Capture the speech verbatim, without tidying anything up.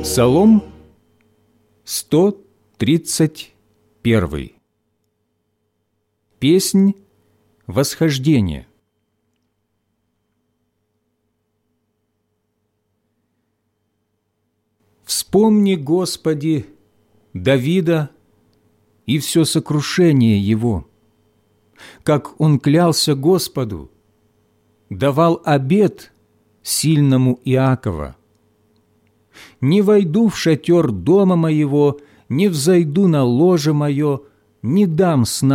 Псалом сто тридцать один. Песнь восхождения. Вспомни, Господи, Давида и все сокрушение его, как он клялся Господу, давал обет сильному Иакова: «Не войду в шатер дома моего, не взойду на ложе мое, не дам сна